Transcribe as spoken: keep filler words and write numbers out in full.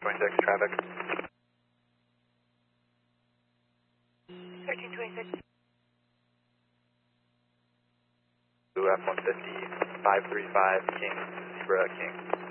twenty-six traffic. thirteen twenty-six. F one fifty, five three five, King, Zebra, King.